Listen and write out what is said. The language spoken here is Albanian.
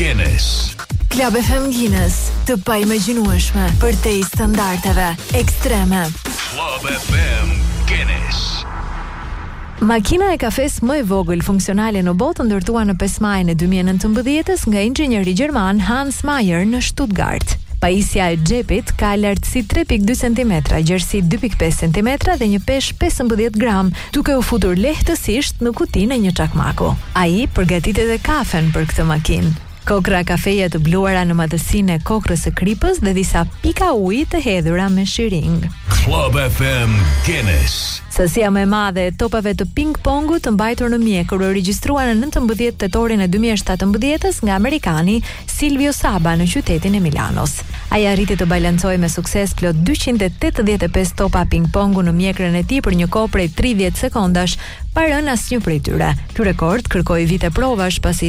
Guinness. Club FM Guinness, të paimagjinueshme për te i standardeve ekstreme. Club FM Guinness. Makina e kafes më e vogël funksionale në botë ndërtuar në 5 majin e 2019 nga inxhinieri gjerman Hans Meyer në Stuttgart. Pajisja e xhepit ka lartësi 3.2 cm, gjerësi 2.5 cm dhe një peshë 15 gram, duke u futur lehtësisht në kutinë e një çakmaku. Ai përgatitet e kafen për këtë makinë. Kokra kafeje të bluara në madhësinë e kokrës së kripës dhe disa pika uji të hedhura me shiring. Club FM Guinness. Sasia më e madhe e topave të ping-pongut të mbajtur në mjekër u regjistrua në 19 tetorin e 2017 nga amerikani Silvio Saba në qytetin e Milanos. Ai arriti të balancojë me sukses plot 285 topa ping-pongu në mjekrën e tij për një kohë prej 30 sekondash, pa rënë asnjë prej tyre. Ky rekord kërkoi vite provash pasi